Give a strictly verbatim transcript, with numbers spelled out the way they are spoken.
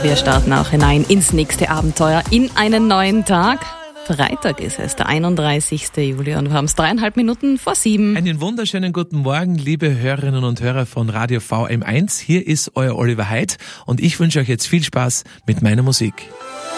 und wir starten auch hinein ins nächste Abenteuer, in einen neuen Tag. Freitag ist es, der einunddreißigsten Juli und wir haben es dreieinhalb Minuten vor sieben. Einen wunderschönen guten Morgen, liebe Hörerinnen und Hörer von Radio V M eins. Hier ist euer Oliver Heid und ich wünsche euch jetzt viel Spaß mit meiner Musik.